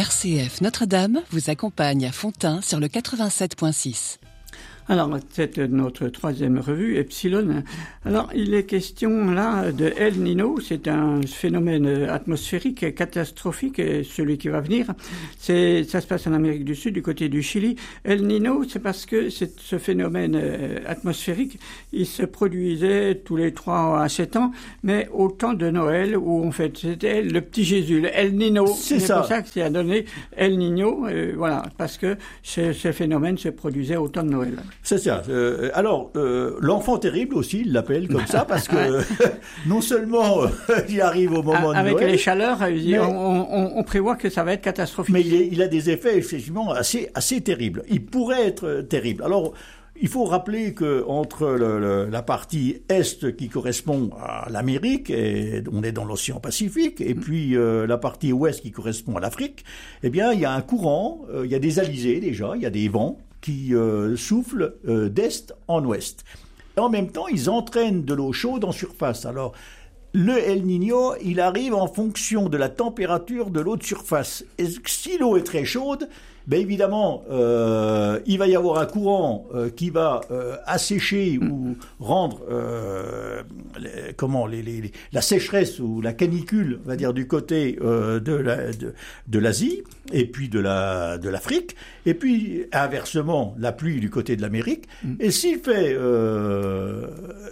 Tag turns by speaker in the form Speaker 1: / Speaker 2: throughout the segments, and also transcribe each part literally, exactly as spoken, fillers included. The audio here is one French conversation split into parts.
Speaker 1: R C F Notre-Dame vous accompagne à Fontaine sur le quatre-vingt-sept virgule six.
Speaker 2: Alors, c'est notre troisième revue, Epsilon. Alors, il est question là de El Niño. C'est un phénomène atmosphérique catastrophique, celui qui va venir. C'est, ça se passe en Amérique du Sud, du côté du Chili. El Niño, c'est parce que c'est ce phénomène atmosphérique, il se produisait tous les trois à sept ans, mais au temps de Noël, où en fait, c'était le petit Jésus, le El Niño.
Speaker 3: C'est,
Speaker 2: c'est
Speaker 3: ça.
Speaker 2: pour ça que c'est donné El Niño, euh, voilà, parce que ce, ce phénomène se produisait au temps de Noël.
Speaker 3: C'est ça. Euh, alors, euh, l'enfant terrible aussi, il l'appelle comme ça, parce que euh, non seulement euh, il arrive au moment
Speaker 2: Avec
Speaker 3: de Noël...
Speaker 2: Avec les chaleurs,
Speaker 3: mais,
Speaker 2: on, on, on prévoit que ça va être catastrophique.
Speaker 3: Mais il, est, il a des effets, effectivement, assez, assez terribles. Il pourrait être terrible. Alors, il faut rappeler que entre le, le, la partie est qui correspond à l'Amérique, et on est dans l'océan Pacifique, et puis euh, la partie ouest qui correspond à l'Afrique, eh bien, il y a un courant, euh, il y a des alizés déjà, il y a des vents qui euh, soufflent euh, d'est en ouest. Et en même temps, ils entraînent de l'eau chaude en surface. Alors, le El Niño, il arrive en fonction de la température de l'eau de surface. Et si l'eau est très chaude, ben évidemment, euh, il va y avoir un courant euh, qui va euh, assécher ou rendre euh, les, comment les, les, les, la sécheresse ou la canicule, on va dire, du côté euh, de, la, de, de l'Asie et puis de, la, de l'Afrique, et puis inversement la pluie du côté de l'Amérique. Mm. Et s'il fait euh,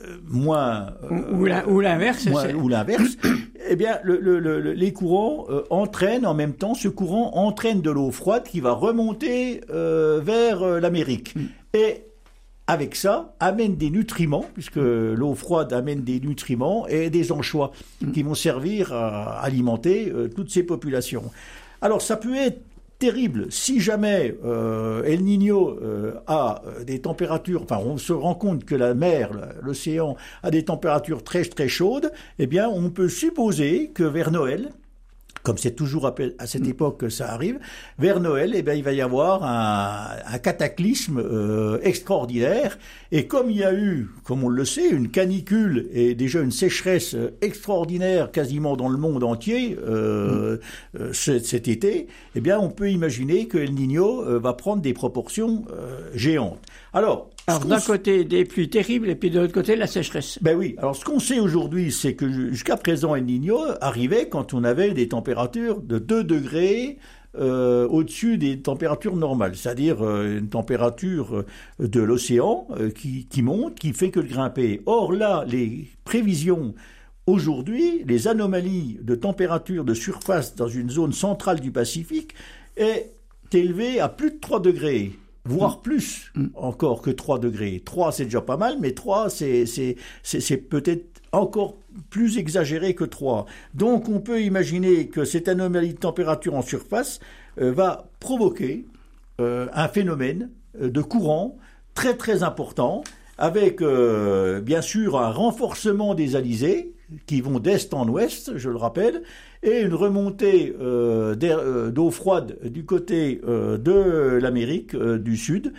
Speaker 3: moins
Speaker 2: euh, ou, la, ou l'inverse,
Speaker 3: moins,
Speaker 2: c'est...
Speaker 3: ou l'inverse, eh bien le, le, le, les courants euh, entraînent en même temps, ce courant entraîne de l'eau froide qui va remonter euh, vers euh, l'Amérique. Mm. Et avec ça, amène des nutriments, puisque l'eau froide amène des nutriments et des anchois mm. qui vont servir à alimenter euh, toutes ces populations. Alors ça peut être terrible si jamais euh, El Niño euh, a des températures, enfin on se rend compte que la mer, l'océan a des températures très très chaudes, eh bien on peut supposer que vers Noël, comme c'est toujours à cette époque que ça arrive, vers Noël, eh bien, il va y avoir un, un cataclysme euh, extraordinaire. Et comme il y a eu, comme on le sait, une canicule et déjà une sécheresse extraordinaire quasiment dans le monde entier euh, mmh. euh, cet été, eh bien, on peut imaginer que El Niño euh, va prendre des proportions euh, géantes. Alors,
Speaker 2: Alors d'un côté des pluies terribles et puis de l'autre côté la sécheresse.
Speaker 3: Ben oui. Alors ce qu'on sait aujourd'hui, c'est que jusqu'à présent El Niño arrivait quand on avait des températures de deux degrés euh, au-dessus des températures normales, c'est-à-dire euh, une température de l'océan euh, qui, qui monte, qui fait que le grimper. Or là, les prévisions aujourd'hui, les anomalies de température de surface dans une zone centrale du Pacifique est élevée à plus de trois degrés. Voire plus mmh. encore que trois degrés. trois, c'est déjà pas mal, mais trois, c'est, c'est, c'est, c'est peut-être encore plus exagéré que trois. Donc, on peut imaginer que cette anomalie de température en surface euh, va provoquer euh, un phénomène de courant très, très important, avec, euh, bien sûr, un renforcement des alizés, qui vont d'est en ouest, je le rappelle, et une remontée euh, euh, d'eau froide du côté euh, de l'Amérique euh, du Sud.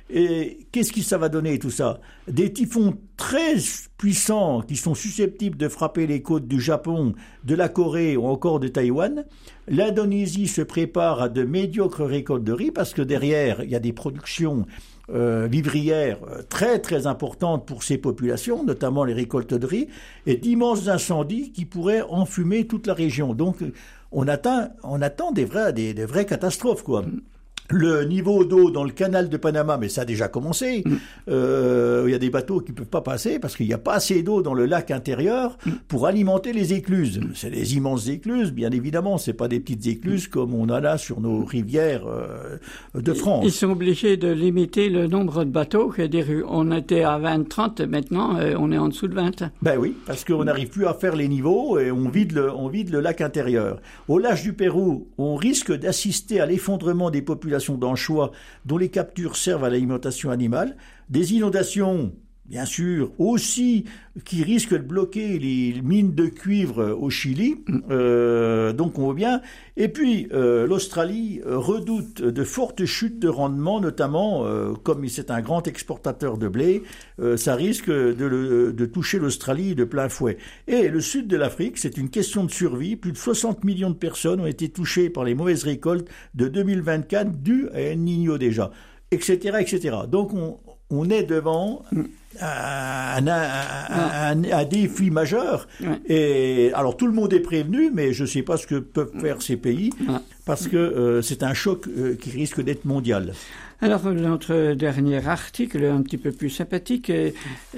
Speaker 3: Et qu'est-ce que ça va donner tout ça ? Des typhons très puissants qui sont susceptibles de frapper les côtes du Japon, de la Corée ou encore de Taïwan. L'Indonésie se prépare à de médiocres récoltes de riz parce que derrière, il y a des productions Euh, vivrières euh, très très importantes pour ces populations, notamment les récoltes de riz, et d'immenses incendies qui pourraient enfumer toute la région. Donc on attend, on attend des, vrais, des, des vraies catastrophes, quoi. Le niveau d'eau dans le canal de Panama, mais ça a déjà commencé. Mm. Euh, il y a des bateaux qui ne peuvent pas passer parce qu'il n'y a pas assez d'eau dans le lac intérieur pour alimenter les écluses. Mm. C'est des immenses écluses, bien évidemment. C'est pas des petites écluses comme on a là sur nos rivières euh, de France.
Speaker 2: Ils sont obligés de limiter le nombre de bateaux. On était à vingt trente, maintenant euh, on est en dessous de vingt.
Speaker 3: Ben oui, parce qu'on n'arrive plus à faire les niveaux et on vide le, on vide le lac intérieur. Au large du Pérou, on risque d'assister à l'effondrement des populations d'anchois dont les captures servent à l'alimentation animale, des inondations bien sûr, aussi qui risque de bloquer les mines de cuivre au Chili. Euh, donc on voit bien. Et puis euh, l'Australie redoute de fortes chutes de rendement, notamment euh, comme c'est un grand exportateur de blé, euh, ça risque de, le, de toucher l'Australie de plein fouet. Et le sud de l'Afrique, c'est une question de survie. Plus de soixante millions de personnes ont été touchées par les mauvaises récoltes de deux mille vingt-quatre dues à El Niño déjà, et cetera, et cetera. Donc on, on est devant un, un, un, un, un défi majeur. Ouais. Et alors tout le monde est prévenu, mais je ne sais pas ce que peuvent faire ces pays, parce que euh, c'est un choc euh, qui risque d'être mondial.
Speaker 2: Alors, notre dernier article, un petit peu plus sympathique, et,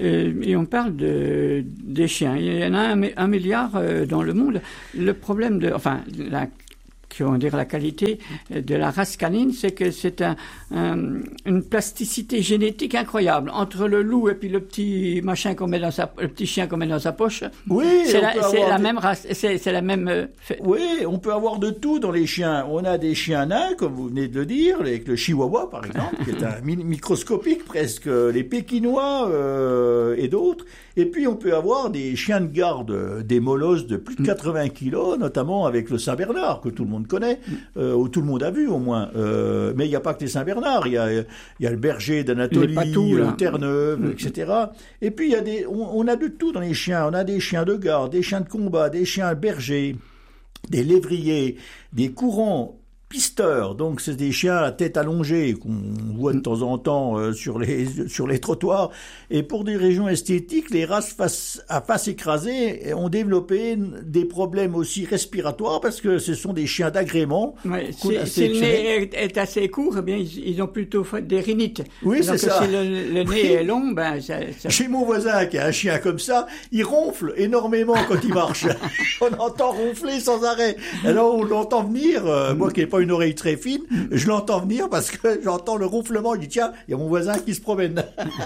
Speaker 2: et on parle de, des chiens. Il y en a un, un milliard dans le monde. Le problème de... Enfin, la on va dire la qualité de la race canine, c'est que c'est un, un, une plasticité génétique incroyable entre le loup et puis le petit machin qu'on met dans sa, le petit chien qu'on met dans sa poche.
Speaker 3: Oui,
Speaker 2: c'est la, c'est la des... même race, c'est, c'est la même. Euh, fait...
Speaker 3: Oui, on peut avoir de tout dans les chiens. On a des chiens nains, comme vous venez de le dire, avec le chihuahua par exemple, qui est un microscopique presque, les pékinois euh, et d'autres. Et puis on peut avoir des chiens de garde, des molosses de plus de quatre-vingts kilos, notamment avec le Saint-Bernard que tout le monde connaît, euh, ou tout le monde a vu au moins. Euh, mais il n'y a pas que les Saint-Bernard, il y a, il y a le berger d'Anatolie, le Terre-Neuve, mmh. et cetera. Et puis il y a des, on, on a de tout dans les chiens. On a des chiens de garde, des chiens de combat, des chiens bergers, des lévriers, des courants pisteurs, donc c'est des chiens à tête allongée qu'on voit de temps en temps euh, sur les sur les trottoirs. Et pour des raisons esthétiques, les races face, à face écrasée ont développé des problèmes aussi respiratoires parce que ce sont des chiens d'agrément.
Speaker 2: Ouais, si, si le nez est, est assez court, eh bien ils, ils ont plutôt fait des rhinites.
Speaker 3: Oui, donc, c'est ça.
Speaker 2: Si le, le nez oui. est long, ben ça, ça...
Speaker 3: Chez mon voisin qui a un chien comme ça, il ronfle énormément quand il marche. On entend ronfler sans arrêt. Alors on l'entend venir. Euh, moi qui n'ai pas une oreille très fine, je l'entends venir parce que j'entends le ronflement. Je dis tiens, il y a mon voisin qui se promène.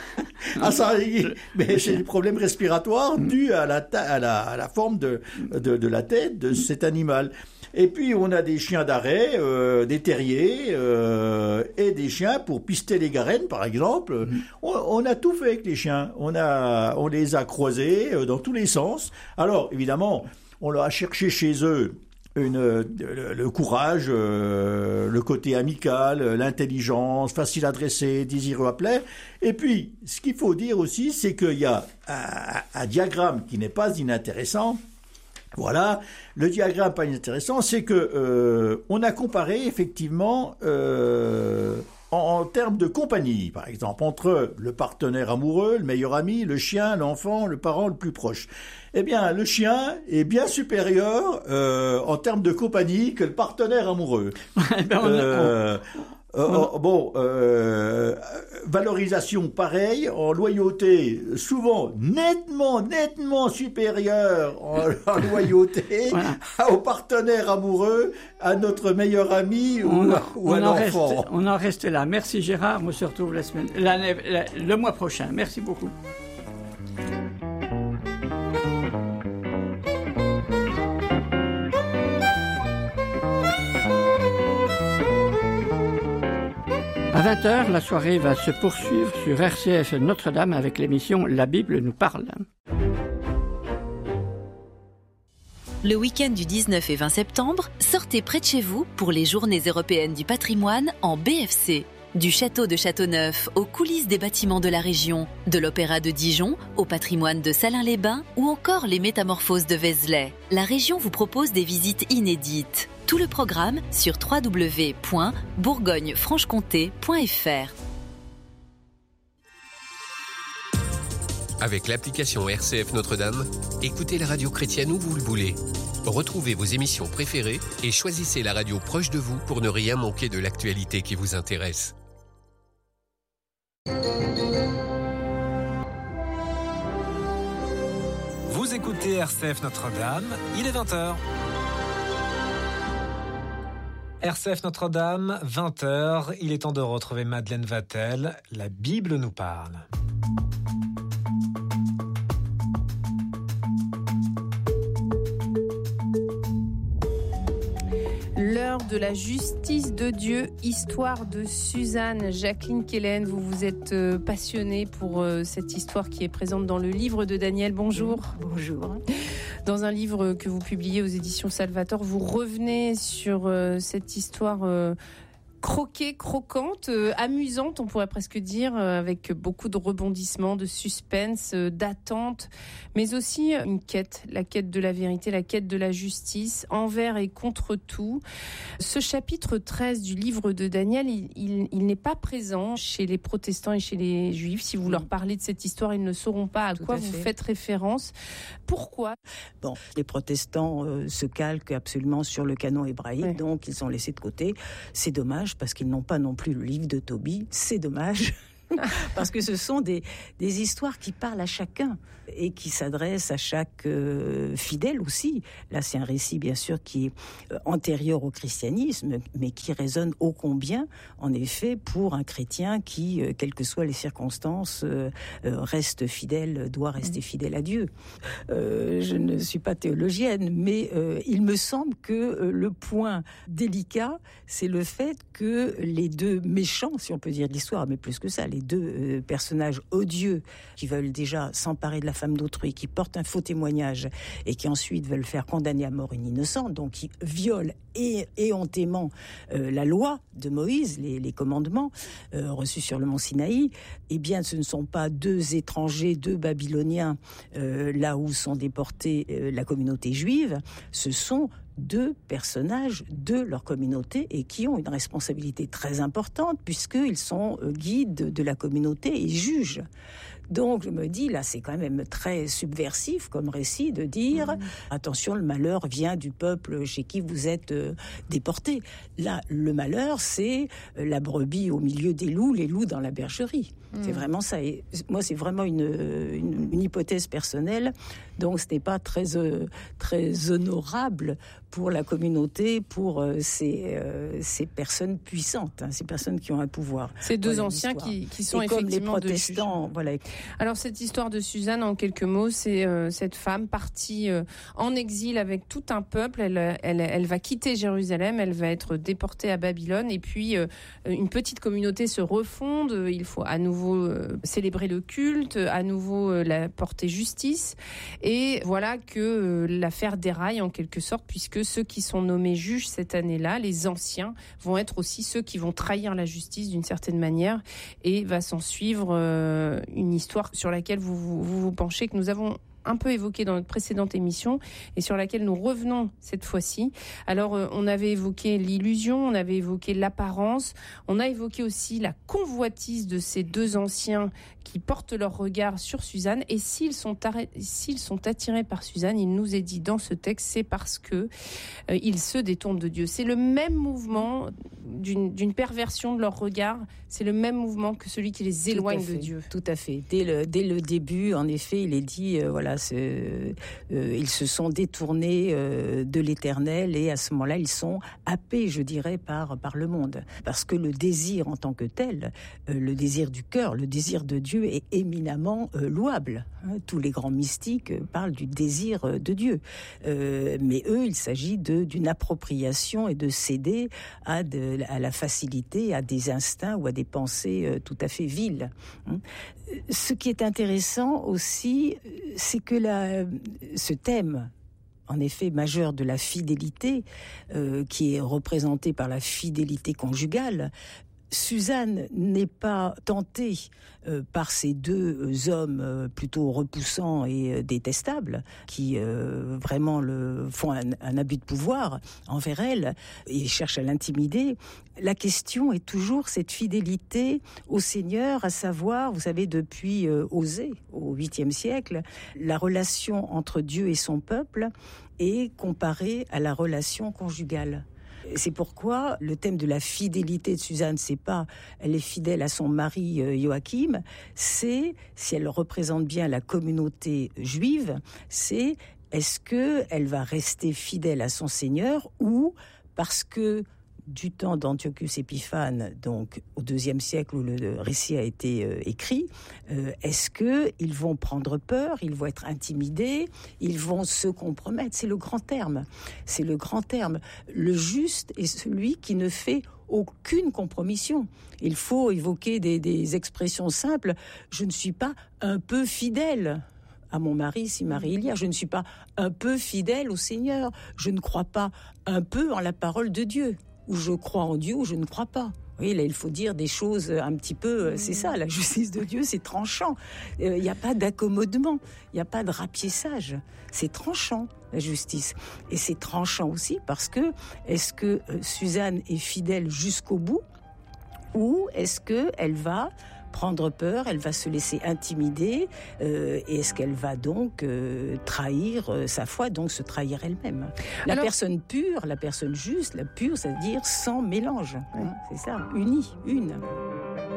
Speaker 3: Ah ça, mais c'est des problèmes respiratoires dus à la ta- à la, à la forme de, de de la tête de cet animal. Et puis on a des chiens d'arrêt, euh, des terriers euh, et des chiens pour pister les garennes par exemple. Mmh. On, on a tout fait avec les chiens. On a on les a croisés euh, dans tous les sens. Alors évidemment, on leur a cherché chez eux Une, le, le courage, euh, le côté amical, l'intelligence, facile à dresser, désireux à plaire. Et puis, ce qu'il faut dire aussi, c'est qu'il y a un, un diagramme qui n'est pas inintéressant. Voilà, le diagramme pas inintéressant, c'est que euh, on a comparé effectivement euh, en, en termes de compagnie, par exemple, entre le partenaire amoureux, le meilleur ami, le chien, l'enfant, le parent le plus proche. Eh bien, le chien est bien supérieur euh, en termes de compagnie que le partenaire amoureux. ben on, euh, on, euh, bon, euh, valorisation pareille, en loyauté souvent nettement, nettement supérieure en, en loyauté voilà. au partenaire amoureux, à notre meilleur ami
Speaker 2: on,
Speaker 3: ou, ou
Speaker 2: on
Speaker 3: à l'enfant.
Speaker 2: Reste, on en reste là. Merci Gérard, on se retrouve la semaine, l'année, la, le mois prochain. Merci beaucoup. À vingt heures, la soirée va se poursuivre sur R C F Notre-Dame avec l'émission La Bible nous parle.
Speaker 4: Le week-end du dix-neuf et vingt septembre, sortez près de chez vous pour les Journées européennes du patrimoine en B F C. Du château de Châteauneuf aux coulisses des bâtiments de la région, de l'Opéra de Dijon au patrimoine de Salins-les-Bains ou encore les Métamorphoses de Vézelay, la région vous propose des visites inédites. Tout le programme sur w w w point bourgogne franche comté point f r.
Speaker 5: Avec l'application R C F Notre-Dame, écoutez la radio chrétienne où vous le voulez. Retrouvez vos émissions préférées et choisissez la radio proche de vous pour ne rien manquer de l'actualité qui vous intéresse.
Speaker 6: Vous écoutez R C F Notre-Dame, il est vingt heures. R C F Notre-Dame, vingt heures, il est temps de retrouver Madeleine Vatel. La Bible nous parle.
Speaker 7: Le l'heure de la justice de Dieu, histoire de Suzanne. Jacqueline Kellen, vous vous êtes passionnée pour cette histoire qui est présente dans le livre de Daniel. Bonjour.
Speaker 8: Bonjour.
Speaker 7: Dans un livre que vous publiez aux éditions Salvator, vous revenez sur cette histoire croquée, croquante, euh, amusante, on pourrait presque dire, euh, avec beaucoup de rebondissements, de suspense, euh, d'attente, mais aussi une quête, la quête de la vérité, la quête de la justice, envers et contre tout. Ce chapitre treize du livre de Daniel, il, il, il n'est pas présent chez les protestants et chez les juifs. Si vous leur parlez de cette histoire, ils ne sauront pas à
Speaker 8: Tout
Speaker 7: quoi
Speaker 8: à
Speaker 7: vous
Speaker 8: fait.
Speaker 7: faites référence. Pourquoi ?
Speaker 8: Bon, les protestants euh, se calquent absolument sur le canon hébraïque,
Speaker 7: Ouais.
Speaker 8: donc ils sont laissés de côté. C'est dommage parce qu'ils n'ont pas non plus le livre de Tobie. C'est dommage. Parce que ce sont des, des histoires qui parlent à chacun et qui s'adressent à chaque euh, fidèle aussi. Là, c'est un récit, bien sûr, qui est euh, antérieur au christianisme, mais qui résonne ô combien, en effet, pour un chrétien qui, euh, quelles que soient les circonstances, euh, euh, reste fidèle, doit rester fidèle à Dieu. Euh, je ne suis pas théologienne, mais euh, il me semble que euh, le point délicat, c'est le fait que les deux méchants, si on peut dire de l'histoire, mais plus que ça, les deux euh, personnages odieux qui veulent déjà s'emparer de la femme d'autrui, qui portent un faux témoignage et qui ensuite veulent faire condamner à mort une innocente, donc qui violent et éhontément euh, la loi de Moïse, les, les commandements euh, reçus sur le mont Sinaï, eh bien ce ne sont pas deux étrangers, deux Babyloniens, euh, là où sont déportés euh, la communauté juive, ce sont deux personnages de leur communauté et qui ont une responsabilité très importante puisqu'ils sont euh, guides de la communauté et juges. Donc je me dis, là c'est quand même très subversif comme récit de dire mmh. attention, le malheur vient du peuple chez qui vous êtes euh, déportés. Là, le malheur, c'est euh, la brebis au milieu des loups, les loups dans la bergerie. Mmh. C'est vraiment ça. Et moi, c'est vraiment une, une, une hypothèse personnelle. Donc ce n'est pas très, euh, très honorable pour la communauté, pour euh, ces, euh, ces personnes puissantes, hein, ces personnes qui ont un pouvoir.
Speaker 7: Ces deux
Speaker 8: voilà,
Speaker 7: anciens qui, qui sont
Speaker 8: et
Speaker 7: effectivement
Speaker 8: comme les protestants, voilà.
Speaker 7: Alors cette histoire de Suzanne, en quelques mots, c'est euh, cette femme partie euh, en exil avec tout un peuple. Elle, elle, elle va quitter Jérusalem, elle va être déportée à Babylone, et puis euh, une petite communauté se refonde. Il faut à nouveau euh, célébrer le culte, à nouveau euh, la porter justice, et voilà que euh, l'affaire déraille en quelque sorte, puisque ceux qui sont nommés juges cette année-là, les anciens, vont être aussi ceux qui vont trahir la justice d'une certaine manière, et va s'en suivre euh, une histoire sur laquelle vous vous, vous vous penchez, que nous avons un peu évoqué dans notre précédente émission et sur laquelle nous revenons cette fois-ci. Alors, euh, on avait évoqué l'illusion, on avait évoqué l'apparence, on a évoqué aussi la convoitise de ces deux anciens qui portent leur regard sur Suzanne. Et s'ils sont, arrêt- s'ils sont attirés par Suzanne, il nous est dit dans ce texte, c'est parce que euh, ils se détournent de Dieu. C'est le même mouvement d'une, d'une perversion de leur regard, c'est le même mouvement que celui qui les éloigne de Dieu.
Speaker 8: Tout à fait. Dès le, dès le début, en effet, il est dit, euh, voilà, c'est, euh, ils se sont détournés euh, de l'Éternel et à ce moment-là, ils sont happés, je dirais, par, par le monde. Parce que le désir en tant que tel, euh, le désir du cœur, le désir de Dieu est éminemment euh, louable. Hein, tous les grands mystiques euh, parlent du désir euh, de Dieu. Euh, mais eux, il s'agit de, d'une appropriation et de céder à, de, à la facilité, à des instincts ou à des pensées euh, tout à fait viles. Hein. Ce qui est intéressant aussi, c'est que la, ce thème, en effet majeur de la fidélité, euh, qui est représenté par la fidélité conjugale, Suzanne n'est pas tentée euh, par ces deux hommes euh, plutôt repoussants et euh, détestables qui euh, vraiment le, font un, un abus de pouvoir envers elle et cherchent à l'intimider. La question est toujours cette fidélité au Seigneur, à savoir, vous savez, depuis euh, Osée, au huitième siècle, la relation entre Dieu et son peuple est comparée à la relation conjugale. C'est pourquoi le thème de la fidélité de Suzanne, c'est pas elle est fidèle à son mari euh, Joachim, c'est, si elle représente bien la communauté juive, c'est est-ce que elle va rester fidèle à son Seigneur ou parce que du temps d'Antiochus Épiphane, donc au deuxième siècle où le récit a été euh, écrit, euh, est-ce qu'ils vont prendre peur, ils vont être intimidés, ils vont se compromettre? C'est le grand terme. C'est le grand terme. Le juste est celui qui ne fait aucune compromission. Il faut évoquer des, des expressions simples. Je ne suis pas un peu fidèle à mon mari, si mari il y a. Je ne suis pas un peu fidèle au Seigneur. Je ne crois pas un peu en la parole de Dieu. Ou je crois en Dieu ou je ne crois pas. Oui, là, il faut dire des choses un petit peu... C'est ça, la justice de Dieu, c'est tranchant. Il euh, n'y a pas d'accommodement, il n'y a pas de rapiessage. C'est tranchant, la justice. Et c'est tranchant aussi parce que, est-ce que euh, Suzanne est fidèle jusqu'au bout ou est-ce qu'elle va prendre peur, elle va se laisser intimider euh, et est-ce qu'elle va donc euh, trahir euh, sa foi, donc se trahir elle-même? La Alors, personne pure, la personne juste, la pure, c'est-à-dire sans mélange, hein, c'est ça, unie, une.